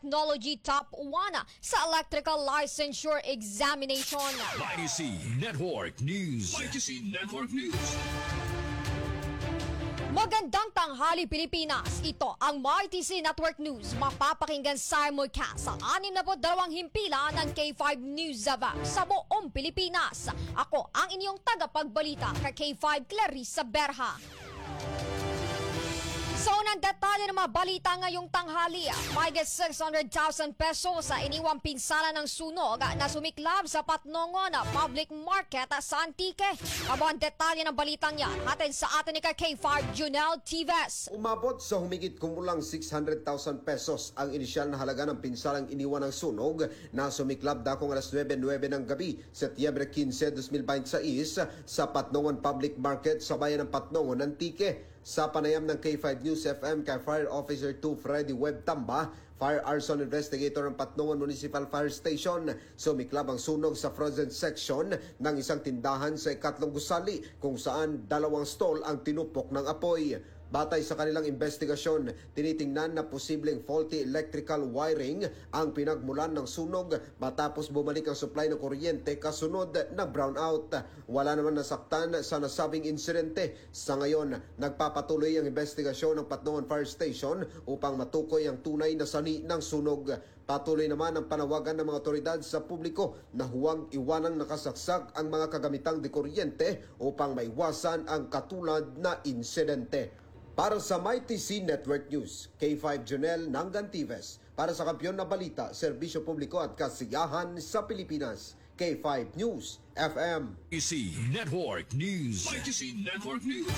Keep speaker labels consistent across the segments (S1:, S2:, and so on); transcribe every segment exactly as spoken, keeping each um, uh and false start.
S1: Technology Top one sa Electrical Licensure Examination.
S2: Y T C Network News. Y T C Network News.
S1: Magandang tanghali Pilipinas. Ito ang Y T C Network News. Mapapakinggan simulcast sa anim na dalawang himpilan ng K five News of sa buong Pilipinas. Ako ang inyong tagapagbalita kay K five Clarissa Berha. So, ng detalye ng mga balita ngayong tanghali, mahigit six hundred thousand pesos sa iniwang pinsala ng sunog na sumiklab sa Patnongon Public Market sa Antique. Abo ang detalye ng balitang yan, hatid sa atin ni K five Junel Tives.
S3: Umabot sa humigit kumulang six hundred thousand pesos ang inisyal na halaga ng pinsalang iniwan ng sunog na sumiklab dakong alas nuwebe nuwebe ng gabi, Setyembre quince, twenty twenty-six sa Patnongon Public Market sa bayan ng Patnongon, Antique. Sa panayam ng K five News F M kay Fire Officer two Freddy Webb Tamba, Fire Arson Investigator ng Patnongon Municipal Fire Station, sumiklab ang sunog sa frozen section ng isang tindahan sa ikatlong gusali kung saan dalawang stall ang tinupok ng apoy. Batay sa kanilang investigasyon, tinitingnan na posibleng faulty electrical wiring ang pinagmulan ng sunog matapos bumalik ang supply ng kuryente kasunod na brownout. Wala naman nasaktan sa nasabing insidente. Sa ngayon, nagpapatuloy ang investigasyon ng Patnongon Fire Station upang matukoy ang tunay na sani ng sunog. Patuloy naman ang panawagan ng mga otoridad sa publiko na huwag iwanang nakasaksak ang mga kagamitang de kuryente upang maiwasan ang katulad na insidente. Para sa Y T C Network News, K five Junel Nangantives. Para sa Kampiyon na Balita, Serbisyo Publiko at Kasiyahan sa Pilipinas, K five News F M.
S2: Y T C Network News. Y T C Network News.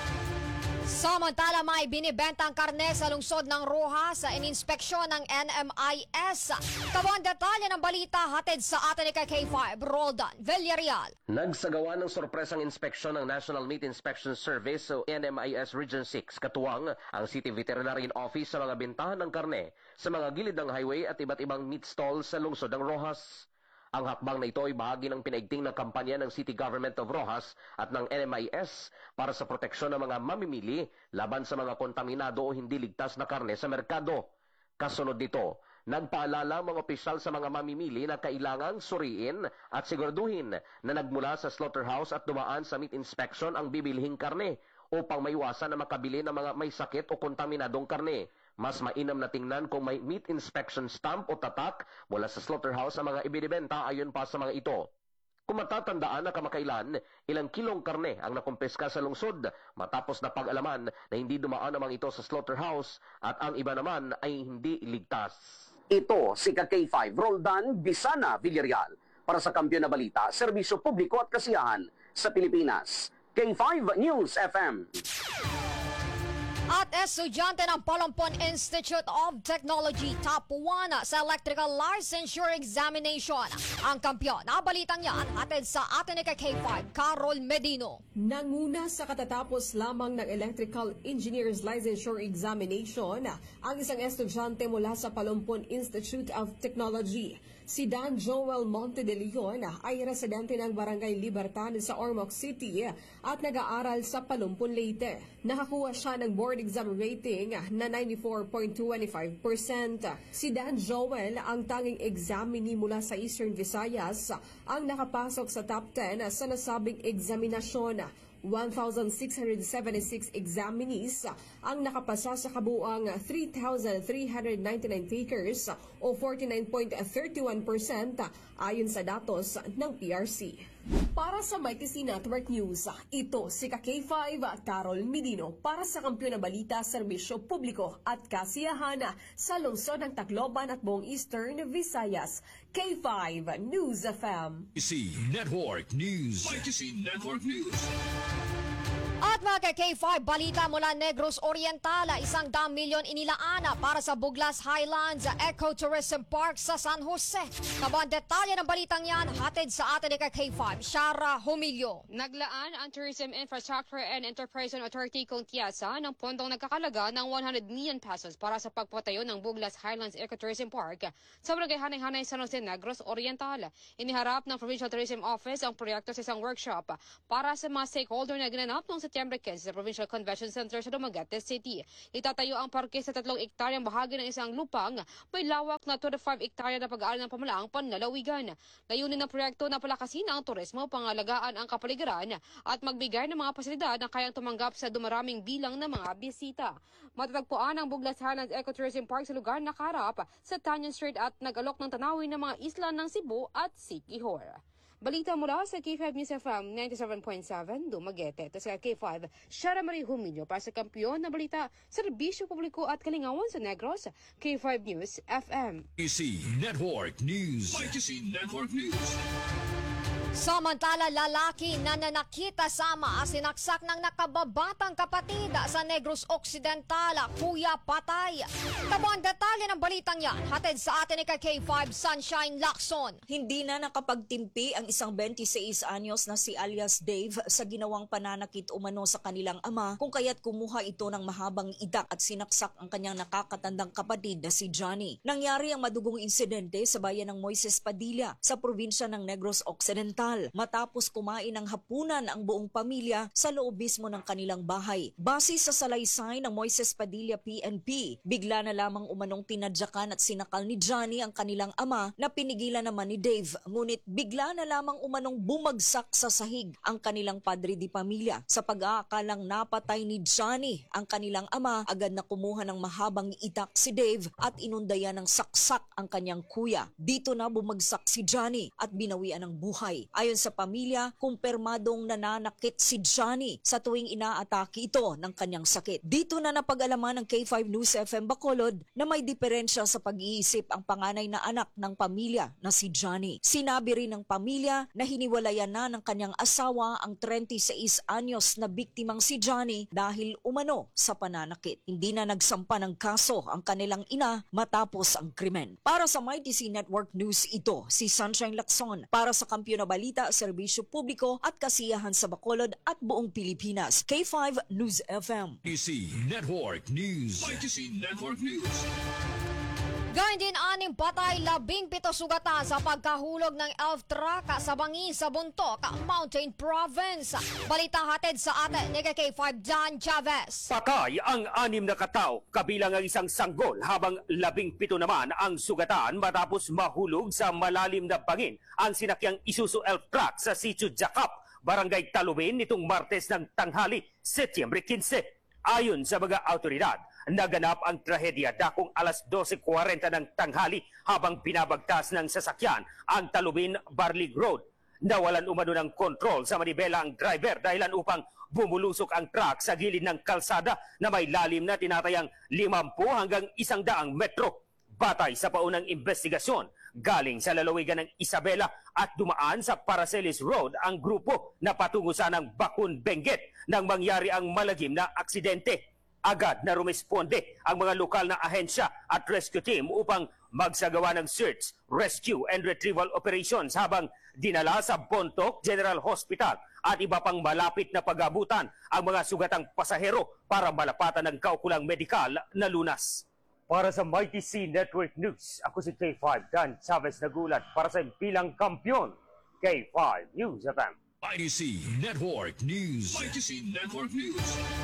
S1: Samantala, may binibentang karne sa lungsod ng Rojas sa ininspeksyon ng N M I S. Kabang detalye ng balita hatid sa atin ni K five, Roldan Villarreal.
S4: Nagsagawa ng sorpresang inspeksyon ng National Meat Inspection Service o N M I S Region six. Katuwang ang City Veterinarian Office sa mga bentahan ng karne sa mga gilid ng highway at iba't ibang meat stalls sa lungsod ng Rojas. Ang hakbang na ito ay bahagi ng pinaigting na kampanya ng City Government of Rojas at ng N M I S para sa proteksyon ng mga mamimili laban sa mga kontaminado o hindi ligtas na karne sa merkado. Kasunod nito, nagpaalala mga opisyal sa mga mamimili na kailangang suriin at siguraduhin na nagmula sa slaughterhouse at dumaan sa meat inspection ang bibilhing karne upang maiwasan na makabili ng mga may sakit o kontaminadong karne. Mas mainam na tingnan kung may meat inspection stamp o tatak mula sa slaughterhouse ang mga ibinibenta ayon pa sa mga ito. Kung matatandaan na kamakailan, ilang kilong karne ang nakumpiska sa lungsod matapos na pag-alaman na hindi dumaan naman ito sa slaughterhouse at ang iba naman ay hindi ligtas.
S5: Ito si K five Roldan Bisana Villarreal para sa Kampiyon na Balita, Serbisyo Publiko at Kasiyahan sa Pilipinas, K five News F M.
S1: At estudyante ng Palampon Institute of Technology Top one sa Electrical Licensure Examination. Ang kampyon na balitang yan hatid sa atin ni K five, Carol Medino.
S6: Nanguna sa katatapos lamang ng Electrical Engineers Licensure Examination ang isang estudyante mula sa Palampon Institute of Technology. Si Dan Joel Monte de Leon ay residente ng Barangay Libertad sa Ormoc City at nag-aaral sa Palampon Leyte. Nakakuha siya ng board exam rating na ninety-four point two five percent. Si Dan Joel, ang tanging examinee mula sa Eastern Visayas, ang nakapasok sa top ten sa nasabing eksaminasyon. one thousand six hundred seventy-six examinees ang nakapasa sa kabuang three thousand three hundred ninety-nine takers o forty-nine point three one percent ayon sa datos ng P R C. Para sa Y T C Network News, ito si K five Carol Medino para sa Kampiyon na Balita, Serbisyo Publiko at Kasiyahan sa lungsod ng Tacloban at buong Eastern Visayas. K five News F M.
S2: Y T C Network News. Y T C Network News.
S1: At mga K five, balita mula Negros Oriental, isang daang milyon inilaana para sa Buglas Highlands Ecotourism Park sa San Jose. Kabang detalye ng balitang yan, hatid sa atin ni K five, Shara Humilio.
S7: Naglaan ang Tourism Infrastructure and Enterprise Authority kung tiyasa ng pondong nagkakalaga ng one hundred million pesos para sa pagpatayo ng Buglas Highlands Ecotourism Park sa Barangay Hanay-Hanay, San Jose, Negros Oriental. Iniharap ng Provincial Tourism Office ang proyekto sa isang workshop para sa mga stakeholder na ginanap noong Setyembre Setyembre quince sa Provincial Convention Center sa Dumaguete City. Itatayo ang parke sa tatlong ektaryang bahagi ng isang lupang may lawak na twenty-five ektarya na pag-aaral ng pamalaang panlalawigan. Layunin ng proyekto na palakasin ang turismo, pangalagaan ang kapaligiran at magbigay ng mga pasilidad na kayang tumanggap sa dumaraming bilang ng mga bisita. Matatagpuan ang Buglas Highlands Ecotourism Park sa lugar na kaharap sa Tanyan Street at nag-alok ng tanawin ng mga isla ng Cebu at Siquijor. Balita mula sa K five News F M ninety-seven point seven, Dumaguete. Ito sa K five, Shara Marie Humilio para sa kampiyon na balita, serbisyo publiko at kalingawan sa Negros, K five News F M.
S2: Y C Network News. Y C Network News.
S1: Samantala, lalaki na nanakita sama sinaksak ng nakababatang kapatid sa Negros Occidental, kuya patay. Tabo ang detalye ng balitang yan, hatid sa atin ni K five Sunshine Lacson.
S8: Hindi na nakapagtimpi ang isang twenty-six anyos na si alias Dave sa ginawang pananakit umano sa kanilang ama, kung kaya't kumuha ito ng mahabang idak at sinaksak ang kanyang nakakatandang kapatid na si Johnny. Nangyari ang madugong insidente sa bayan ng Moises Padilla sa probinsya ng Negros Occidental matapos kumain ng hapunan ang buong pamilya sa loob mismo ng kanilang bahay. Base sa salaysay ng Moises Padilla P N P, bigla na lamang umanong tinadyakan at sinakal ni Johnny ang kanilang ama na pinigilan naman ni Dave. Ngunit bigla na lamang umanong bumagsak sa sahig ang kanilang padre di pamilya. Sa pag-aakalang napatay ni Johnny ang kanilang ama, agad na kumuha ng mahabang itak si Dave at inundayan ng saksak ang kanyang kuya. Dito na bumagsak si Johnny at binawian ng buhay. Ayon sa pamilya, kumpirmadong nananakit si Johnny sa tuwing inaatake ito ng kanyang sakit. Dito na napag-alaman ng K five News F M Bacolod na may diferensya sa pag-iisip ang panganay na anak ng pamilya na si Johnny. Sinabi rin ng pamilya na hiniwalayan na ng kanyang asawa ang twenty-six anyos na biktimang si Johnny dahil umano sa pananakit. Hindi na nagsampa ng kaso ang kanilang ina matapos ang krimen. Para sa Y T C Network News, ito si Sunshine Lacson para sa Kampiyon na Balita, serbisyo publiko at kasiyahan sa Bacolod at buong Pilipinas. K five News F M.
S2: Y C Network News. Y C Network News.
S1: Gayun din aning patay, labing pito sugatan sa pagkahulog ng elf truck sa Bangi sa Buntok, Mountain Province. Balita hatid sa atin ni K five Dan Chavez.
S9: Patay ang anim na katao, kabilang ang isang sanggol, habang labing pito naman ang sugatan matapos mahulog sa malalim na bangin ang sinakyang Isuzu elf truck sa Sitio Jacob, Barangay Talubin nitong Martes ng tanghali, Setyembre quince. Ayon sa mga autoridad, naganap ang trahedya dakong alas dose kwarenta ng tanghali habang binabagtas ng sasakyan ang Talubin Barlig Road. Nawalan umano ng kontrol sa manibela ang driver dahilan upang bumulusok ang truck sa gilid ng kalsada na may lalim na tinatayang limampu hanggang isang daang metro. Batay sa paunang investigasyon, galing sa lalawigan ng Isabela at dumaan sa Paracelis Road ang grupo na patungo sa ng Bakun, Benguet nang mangyari ang malagim na aksidente. Agad na rumisponde ang mga lokal na ahensya at rescue team upang magsagawa ng search, rescue and retrieval operations habang dinala sa Bontoc General Hospital at iba pang malapit na pag-abutan ang mga sugatang pasahero para malapatan ng kaukulang medikal na lunas. Para sa Y T C Network News, ako si K five Dan Chavez nagulat para sa pilang kampiyon, K five News F M.
S2: Y T C Network News. Y T C Network News.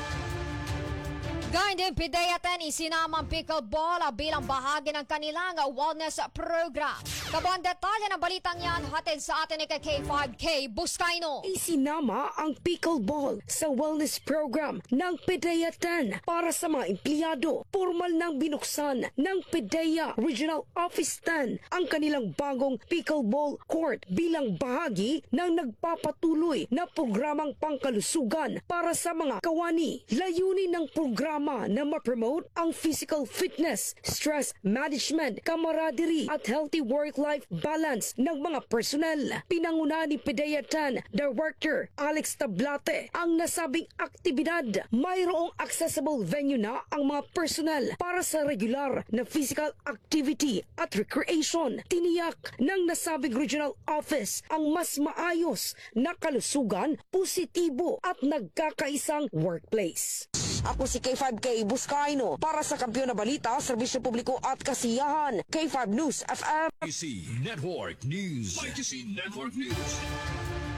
S1: Gayun din pidayaten isinamang pickleball bilang bahagi ng kanilang wellness program. Kabang detalye ng balitang yan, hatid sa atin ni K five K Buscaino.
S6: Isinama ang pickleball sa wellness program ng Pidayatan para sa mga empleyado. Formal nang binuksan ng Pidaya Regional Office ten ang kanilang bagong pickleball court bilang bahagi ng nagpapatuloy na programang pangkalusugan para sa mga kawani. Layunin ng programa na ma-promote ang physical fitness, stress management, camaraderie at healthy work-life balance ng mga personnel. Pinanguna ni Pidayatan Director Alex Tablate ang nasabing aktibidad. Mayroong accessible venue na ang mga personnel para sa regular na physical activity at recreation. Tiniyak ng nasabing regional office ang mas maayos na kalusugan, positibo at nagkakaisang workplace. Ako si K five K Buscaino para sa Kampiyon na Balita, serbisyo publiko at kasiyahan. K five News F M.
S2: Y T C Network News. Y T C Network News.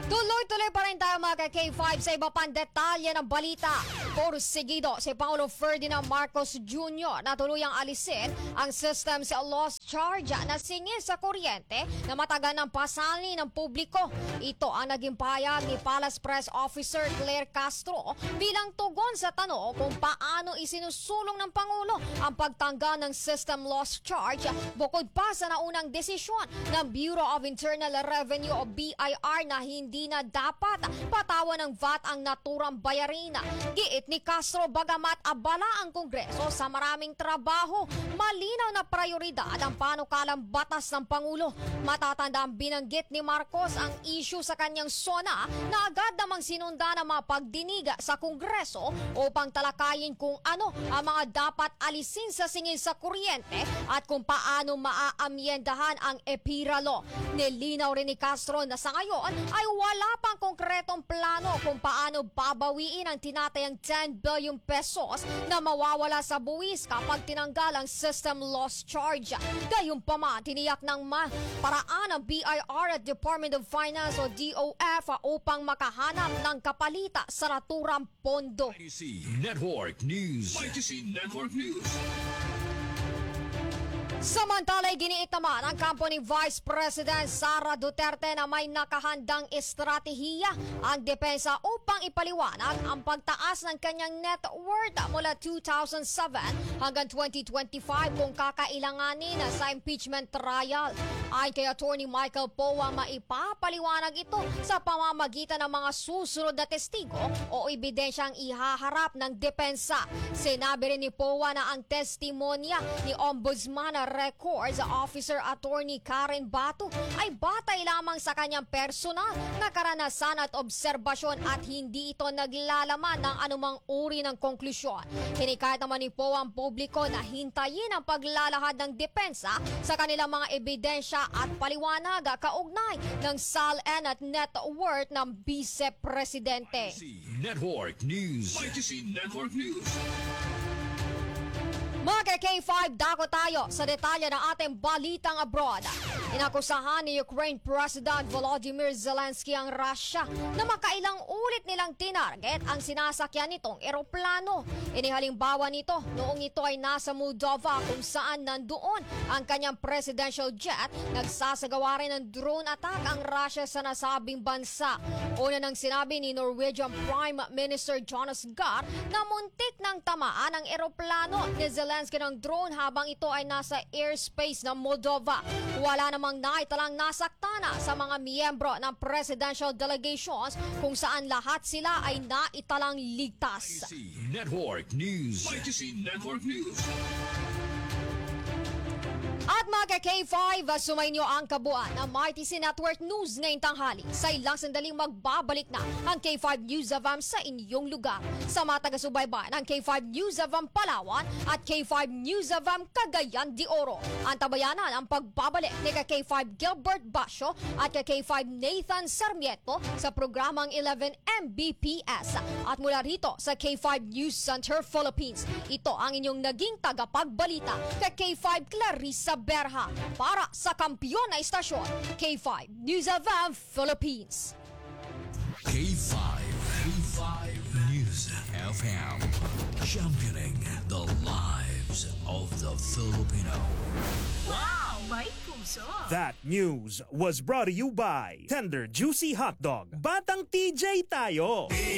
S1: Tuloy-tuloy pa rin tayo mga K five sa iba pang detalye ng balita. Porsigido si Pangulo Ferdinand Marcos Junior na tuluyang alisin ang system sa lost charge na singil sa kuryente na matagal ng pasali ng publiko. Ito ang naging pahayag ni Palace Press Officer Claire Castro bilang tugon sa tanong kung paano isinusulong ng Pangulo ang pagtanggal ng system lost charge bukod pa sa naunang desisyon ng Bureau of Internal Revenue o B I R na hindi na dapat patawan ng V A T ang naturang bayarin. Giit ni Castro bagamat abala ang Kongreso sa maraming trabaho, malinaw na prioridad ang panukalang batas ng Pangulo. Matatanda ang binanggit ni Marcos ang issue sa kanyang sona na agad namang sinunda ng mga pagdiniga sa Kongreso upang talakayin kung ano ang mga dapat alisin sa singil sa kuryente at kung paano maaamyendahan ang EPIRA law. Nilinaw rin ni Castro na sa ngayon ay wala pang konkretong plano kung paano babawiin ang tinatayang ten billion pesos na mawawala sa buwis kapag tinanggal ang system loss charge. Gayunpaman, tiniyak ng ma- paraan ng B I R at Department of Finance o D O F upang makahanap ng kapalita sa naturang pondo.
S2: Y T C Network News. Y T C Network News.
S1: Samantala'y giniit naman ang kampo ni Vice President Sara Duterte na may nakahandang estratehiya ang depensa upang ipaliwanag ang pagtaas ng kanyang net worth mula two thousand seven hanggang twenty twenty-five kung kakailanganin sa impeachment trial. Ayon kay Attorney Michael Poa, maipapaliwanag ito sa pamamagitan ng mga susunod na testigo o ebidensyang ihaharap ng depensa. Sinabi rin ni Poa na ang testimonya ni Ombudsman Records Officer Attorney Karen Bato ay batay lamang sa kanyang personal na karanasan at obserbasyon at hindi ito naglalaman ng anumang uri ng konklusyon. Hinikayat naman ni Poa ang publiko na hintayin ang paglalahad ng depensa sa kanilang mga ebidensya at paliwanag kaugnay ng S A L N at net worth ng Vice Presidente.
S2: Y T C Network News. Y T C Network News.
S1: Mga K five, dako tayo sa detalye ng ating balitang abroad. Inakusahan ni Ukraine President Volodymyr Zelensky ang Russia na makailang ulit nilang tinarget ang sinasakyan nitong eroplano. Inihalimbawa nito noong ito ay nasa Moldova kung saan nandoon ang kanyang presidential jet. Nagsasagawa rin ng drone attack ang Russia sa nasabing bansa. Una nang sinabi ni Norwegian Prime Minister Jonas Gahr na muntik ng tamaan ang eroplano ni Zelensky ng drone habang ito ay nasa airspace ng Moldova. Wala namang naitalang nasaktana sa mga miyembro ng presidential delegations kung saan lahat sila ay naitalang ligtas.
S2: Y T C Network News. Y T C Network News.
S1: At mga K five, sumainyo ang kabuuan ng Y T C Network News ngayong tanghali. Sa ilang sandaling magbabalik na ang K five News of Am sa inyong lugar. Sa mga taga-subaybay ng K five News of Am Palawan at K five News of Am Cagayan de Oro. Ang tabayanan ang pagbabalik ni K five Gilbert Basio at K five Nathan Sarmiento sa programang eleven M B P S. At mula rito sa K five News Center Philippines, ito ang inyong naging tagapagbalita kay K five Clarissa Berha para sa kampiyon na istasyon, K five News of Am Philippines.
S2: K five. K five News F M. Championing the lives of the Filipino.
S10: Wow! May puso!
S9: That news was brought to you by Tender Juicy Hotdog. Batang T J tayo!